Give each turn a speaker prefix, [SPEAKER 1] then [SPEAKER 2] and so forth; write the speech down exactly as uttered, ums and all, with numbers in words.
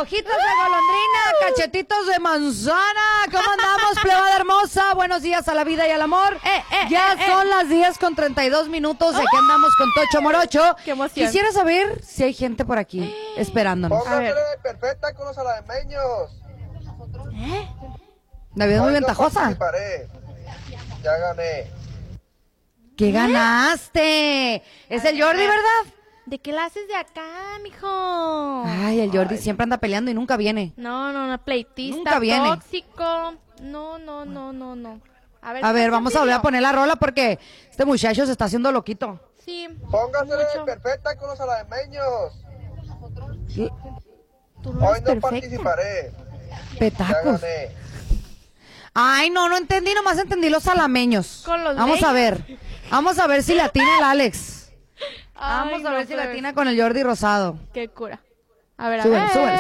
[SPEAKER 1] Ojitos de golondrina, cachetitos de manzana. ¿Cómo andamos, plebada hermosa? Buenos días a la vida y al amor.
[SPEAKER 2] Eh, eh,
[SPEAKER 1] ya
[SPEAKER 2] eh,
[SPEAKER 1] son
[SPEAKER 2] eh.
[SPEAKER 1] las diez con treinta y dos minutos. Aquí andamos con Tocho Morocho.
[SPEAKER 2] ¡Qué emoción!
[SPEAKER 1] Quisiera saber si hay gente por aquí esperándonos.
[SPEAKER 3] Póngasele perfecta con los alameños.
[SPEAKER 2] ¿Eh?
[SPEAKER 1] Navidad es muy
[SPEAKER 3] Hoy no
[SPEAKER 1] ventajosa.
[SPEAKER 3] participaré. Ya gané.
[SPEAKER 1] ¿Qué ganaste? Es el Jordi, ¿verdad?
[SPEAKER 2] ¿De qué la haces de acá, mijo?
[SPEAKER 1] Ay, el Jordi siempre anda peleando y nunca viene.
[SPEAKER 2] No, no, no, pleitista,
[SPEAKER 1] Nunca viene.
[SPEAKER 2] tóxico. No, no, no, no, no. A ver,
[SPEAKER 1] A ver,
[SPEAKER 2] ¿estás
[SPEAKER 1] vamos
[SPEAKER 2] en
[SPEAKER 1] a volver a
[SPEAKER 2] serio?
[SPEAKER 1] poner la rola porque este muchacho se está haciendo loquito.
[SPEAKER 2] Sí.
[SPEAKER 3] Póngasele
[SPEAKER 2] mucho.
[SPEAKER 3] perfecta con los alameños.
[SPEAKER 1] ¿Qué?
[SPEAKER 2] Tú no
[SPEAKER 3] Hoy
[SPEAKER 2] eres
[SPEAKER 3] no
[SPEAKER 2] perfecta.
[SPEAKER 3] participaré. Ya
[SPEAKER 1] Petacos.
[SPEAKER 3] gané.
[SPEAKER 1] Ay, no, no entendí, nomás entendí los salameños.
[SPEAKER 2] Con los
[SPEAKER 1] Vamos a
[SPEAKER 2] leños.
[SPEAKER 1] ver. Vamos a ver si latina el Alex.
[SPEAKER 2] Ay,
[SPEAKER 1] Vamos a
[SPEAKER 2] no,
[SPEAKER 1] ver si
[SPEAKER 2] pues,
[SPEAKER 1] latina con el Jordi Rosado.
[SPEAKER 2] Qué cura. A ver, a
[SPEAKER 1] Súbele,
[SPEAKER 2] ver.
[SPEAKER 1] súbele.